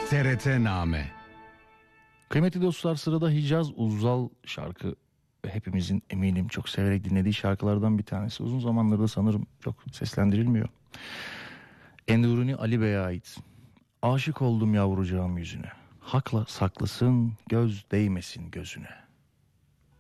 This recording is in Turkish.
TRT-Name. Kıymetli dostlar, sırada Hicaz Uzzal şarkı, hepimizin eminim çok severek dinlediği şarkılardan bir tanesi. Uzun zamandır da sanırım çok seslendirilmiyor. Enduruni Ali Bey'e ait. Aşık oldum yavrucağım yüzüne. Hakla saklısın, göz değmesin gözüne.